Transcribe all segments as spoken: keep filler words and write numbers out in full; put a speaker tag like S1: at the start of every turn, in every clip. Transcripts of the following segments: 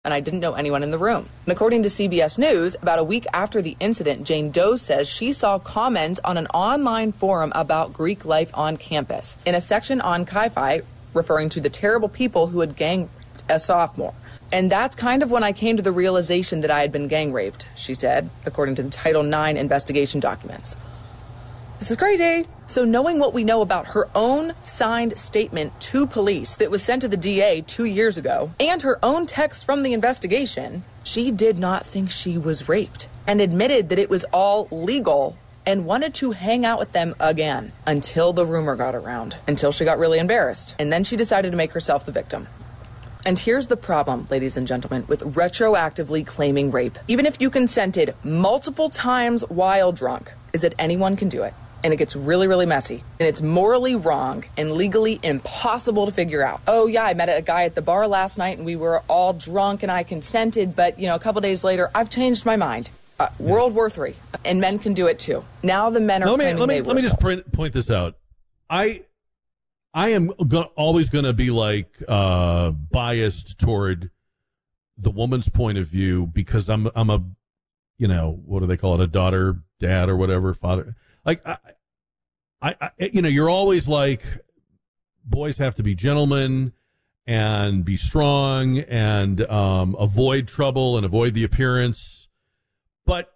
S1: and I didn't know anyone in the room. And according to C B S News, about a week after the incident, Jane Doe says she saw comments on an online forum about Greek life on campus in a section on Chi-Fi referring to the terrible people who had gang raped a sophomore. And that's kind of when I came to the realization that I had been gang raped, she said, according to the Title nine investigation documents. This is crazy. So knowing what we know about her own signed statement to police that was sent to the D A two years ago and her own text from the investigation, she did not think she was raped and admitted that it was all legal and wanted to hang out with them again until the rumor got around, until she got really embarrassed. And then she decided to make herself the victim. And here's the problem, ladies and gentlemen, with retroactively claiming rape. Even if you consented multiple times while drunk, is that anyone can do it. And it gets really, really messy. And it's morally wrong and legally impossible to figure out. Oh, yeah, I met a guy at the bar last night and we were all drunk and I consented. But, you know, a couple days later, I've changed my mind. Uh, yeah. World War Three. And men can do it, too. Now the men are
S2: let me,
S1: claiming
S2: let me,
S1: they
S2: Let
S1: were
S2: me just
S1: so.
S2: point this out. I I am go- always going to be, like, uh, biased toward the woman's point of view because I'm, I'm a, you know, what do they call it, a daughter, dad, or whatever, father. Like, I, I, I, you know, you're always like, boys have to be gentlemen and be strong and um, avoid trouble and avoid the appearance. But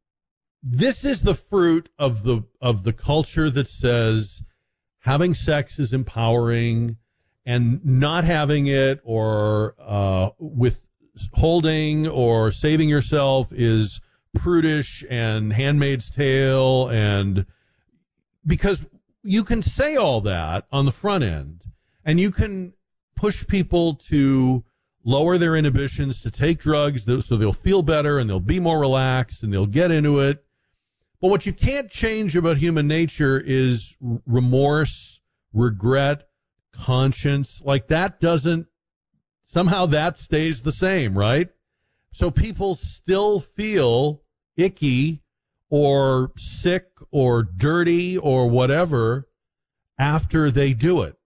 S2: this is the fruit of the of the culture that says having sex is empowering and not having it or uh, withholding or saving yourself is prudish and Handmaid's Tale, and because you can say all that on the front end and you can push people to lower their inhibitions, to take drugs so they'll feel better and they'll be more relaxed and they'll get into it. But what you can't change about human nature is remorse, regret, conscience. Like that doesn't, somehow that stays the same, right? So people still feel icky or sick or dirty or whatever after they do it.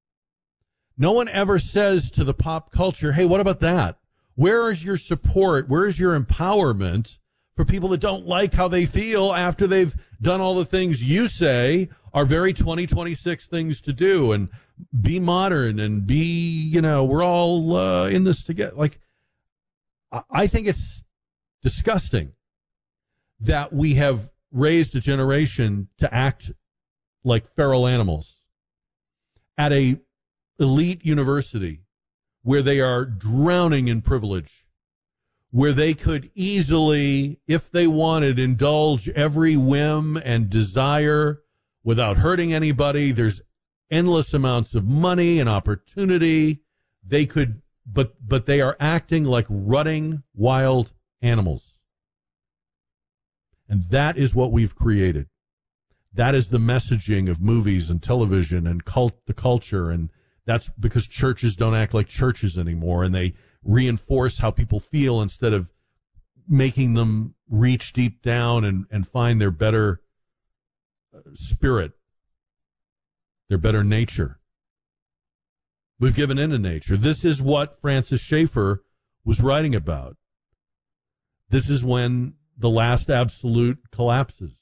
S2: No one ever says to the pop culture, hey, what about that? Where is your support? Where is your empowerment for people that don't like how they feel after they've done all the things you say are very twenty twenty-six things to do and be modern and be, you know, we're all uh, in this together. Like, I think it's disgusting that we have raised a generation to act like feral animals at a elite university where they are drowning in privilege, where they could easily, if they wanted, indulge every whim and desire without hurting anybody. There's endless amounts of money and opportunity. They could, but but they are acting like rutting wild animals. And that is what we've created. That is the messaging of movies and television and cult, the culture. And that's because churches don't act like churches anymore. And they reinforce how people feel instead of making them reach deep down and, and find their better spirit, their better nature. We've given in to nature. This is what Francis Schaeffer was writing about. This is when the last absolute collapses.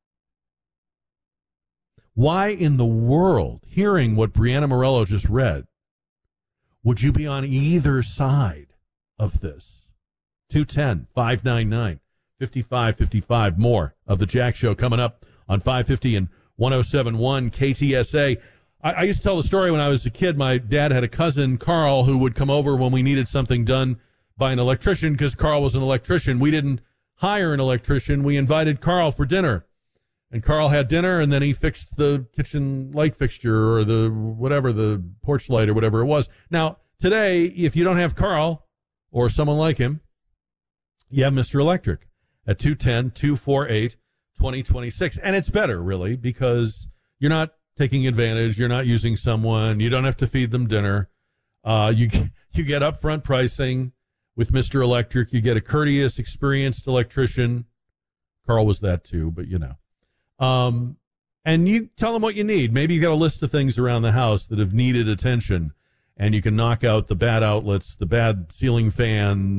S2: Why in the world, hearing what Brianna Morello just read, would you be on either side of this? two one zero, five nine nine, five five five five. More of the Jack Show coming up on five fifty and one oh seven point one K T S A. I, I used to tell the story when I was a kid. My dad had a cousin, Carl, who would come over when we needed something done by an electrician because Carl was an electrician. We didn't hire an electrician. We invited Carl for dinner. And Carl had dinner, and then he fixed the kitchen light fixture or the whatever, the porch light or whatever it was. Now, today, if you don't have Carl or someone like him, you have Mister Electric at two one zero, two four eight, two oh two six. And it's better, really, because you're not taking advantage. You're not using someone. You don't have to feed them dinner. Uh, you, you get upfront pricing with Mister Electric. You get a courteous, experienced electrician. Carl was that too, but you know. Um, and you tell them what you need. Maybe you got a list of things around the house that have needed attention, and you can knock out the bad outlets, the bad ceiling fan,